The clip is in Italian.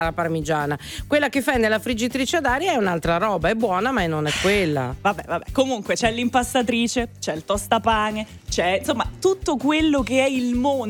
la parmigiana. Quella che fai nella friggitrice ad aria è un'altra roba, è buona ma non è quella. Vabbè, comunque c'è l'impastatrice, c'è il tostapane, c'è insomma tutto quello che è il mondo